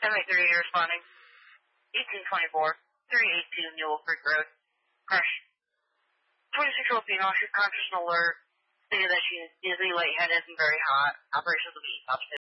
783 responding. 1824, 382 Newell Creek Road. Crash. 26-year-old female, she's conscious and alert. Stated that she is dizzy, lightheaded, and very hot. Operations will be stopped.